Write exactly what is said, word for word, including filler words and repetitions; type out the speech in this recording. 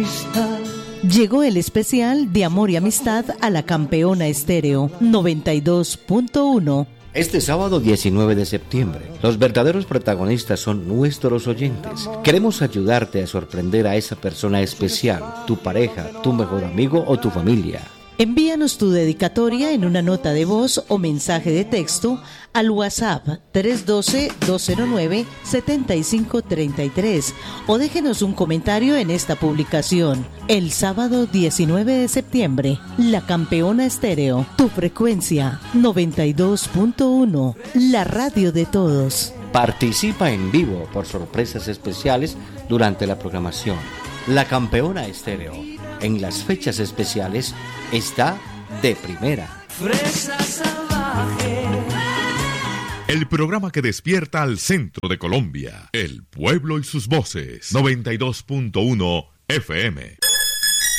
amistad. Llegó el especial de Amor y Amistad a la Campeona Estéreo noventa y dos punto uno. Este sábado diecinueve de septiembre, los verdaderos protagonistas son nuestros oyentes. Queremos ayudarte a sorprender a esa persona especial, tu pareja, tu mejor amigo o tu familia. Envíanos tu dedicatoria en una nota de voz o mensaje de texto al WhatsApp tres uno dos, dos cero nueve, siete cinco tres tres o déjenos un comentario en esta publicación. El sábado diecinueve de septiembre, La Campeona Estéreo, tu frecuencia noventa y dos punto uno, la radio de todos. Participa en vivo por sorpresas especiales durante la programación. La Campeona Estéreo, en las fechas especiales, está de primera. Fresa salvaje. El programa que despierta al centro de Colombia. El pueblo y sus voces. noventa y dos punto uno F M.